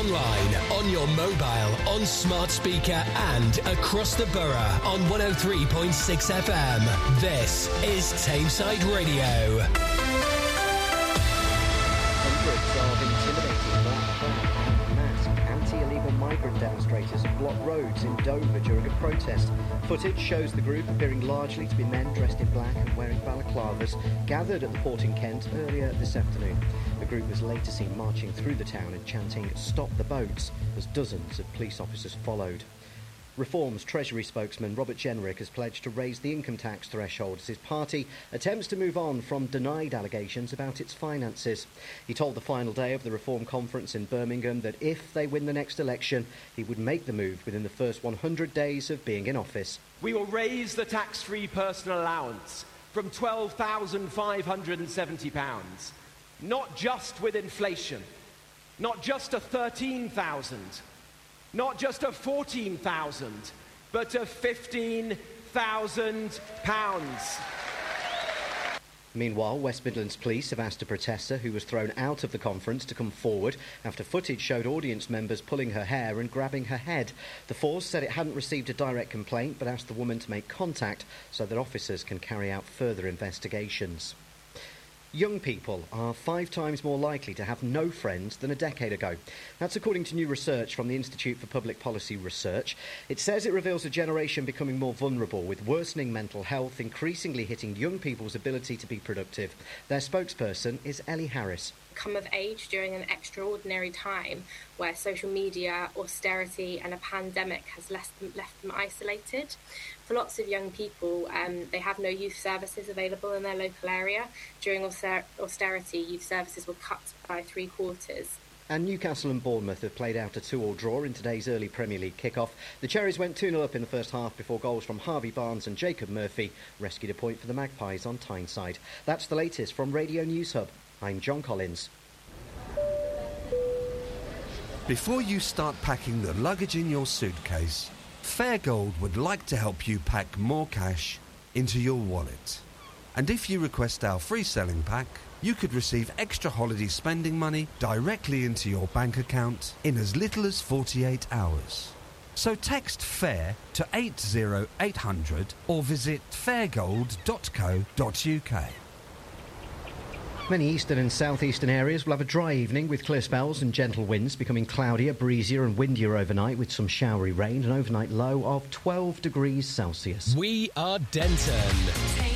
online, on your mobile, on smart speaker and across the borough on 103.6 FM. This is Tameside Radio. Hundreds of intimidating black masked anti-illegal migrant demonstrators blocked roads in Dover during a protest. Footage shows the group, appearing largely to be men dressed in black and wearing balaclavas, gathered at the port in Kent earlier this afternoon. The group was later seen marching through the town and chanting "Stop the boats" as dozens of police officers followed. Reform's Treasury spokesman Robert Jenrick has pledged to raise the income tax threshold as his party attempts to move on from denied allegations about its finances. He told the final day of the Reform conference in Birmingham that if they win the next election, he would make the move within the first 100 days of being in office. We will raise the tax-free personal allowance from £12,570, not just with inflation, not just a 13,000, not just a 14,000, but a £15,000. Meanwhile, West Midlands Police have asked a protester who was thrown out of the conference to come forward after footage showed audience members pulling her hair and grabbing her head. The force said it hadn't received a direct complaint but asked the woman to make contact so that officers can carry out further investigations. Young people are 5 times more likely to have no friends than a decade ago. That's according to new research from the Institute for Public Policy Research. It says it reveals a generation becoming more vulnerable, with worsening mental health increasingly hitting young people's ability to be productive. Their spokesperson is Ellie Harris. Come of age during an extraordinary time where social media, austerity and a pandemic has left them isolated. For lots of young people, they have no youth services available in their local area. During austerity, youth services were cut by 3/4. And Newcastle and Bournemouth have played out a 2-2 draw in today's early Premier League kick-off. The Cherries went 2-0 up in the first half before goals from Harvey Barnes and Jacob Murphy rescued a point for the Magpies on Tyneside. That's the latest from Radio News Hub. I'm John Collins. Before you start packing the luggage in your suitcase, Fairgold would like to help you pack more cash into your wallet. And if you request our free selling pack, you could receive extra holiday spending money directly into your bank account in as little as 48 hours. So text FAIR to 80800 or visit fairgold.co.uk. Many eastern and southeastern areas will have a dry evening with clear spells and gentle winds, becoming cloudier, breezier and windier overnight with some showery rain, an overnight low of 12 degrees Celsius. We are Denton.